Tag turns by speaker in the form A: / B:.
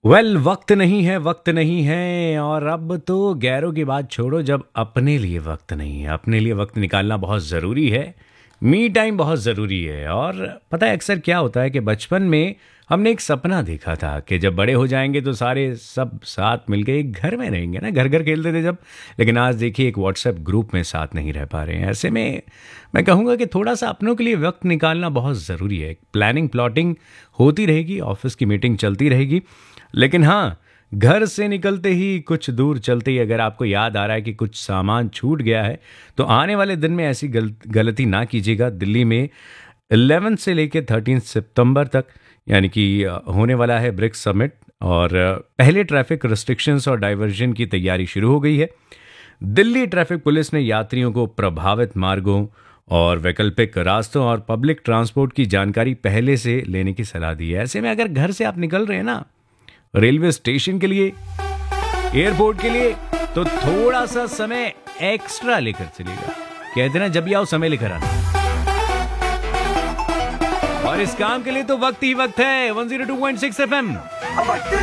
A: वक्त नहीं है, वक्त नहीं है और अब तो गैरों की बात छोड़ो, जब अपने लिए वक्त नहीं है, अपने लिए वक्त निकालना बहुत ज़रूरी है। मी टाइम बहुत ज़रूरी है। और पता है अक्सर क्या होता है कि बचपन में हमने एक सपना देखा था कि जब बड़े हो जाएंगे तो सारे सब साथ मिलके एक घर में रहेंगे ना, घर घर खेलते थे जब। लेकिन आज देखिए एक व्हाट्सएप ग्रुप में साथ नहीं रह पा रहे हैं। ऐसे में मैं कहूँगा कि थोड़ा सा अपनों के लिए वक्त निकालना बहुत ज़रूरी है। प्लानिंग प्लॉटिंग होती रहेगी, ऑफिस की मीटिंग चलती रहेगी, लेकिन हाँ, घर से निकलते ही कुछ दूर चलते ही अगर आपको याद आ रहा है कि कुछ सामान छूट गया है, तो आने वाले दिन में ऐसी गलती ना कीजिएगा। दिल्ली में 11 से लेकर 13 सितंबर तक यानी कि होने वाला है ब्रिक्स समिट, और पहले ट्रैफिक रिस्ट्रिक्शंस और डाइवर्जन की तैयारी शुरू हो गई है। दिल्ली ट्रैफिक पुलिस ने यात्रियों को प्रभावित मार्गों और वैकल्पिक रास्तों और पब्लिक ट्रांसपोर्ट की जानकारी पहले से लेने की सलाह दी है। ऐसे में अगर घर से आप निकल रहे हैं ना, रेलवे स्टेशन के लिए, एयरपोर्ट के लिए, तो थोड़ा सा समय एक्स्ट्रा लेकर चलेगा। कहते ना, जब भी आओ समय लेकर आना। और इस काम के लिए तो वक्त ही वक्त है। 102.6 FM।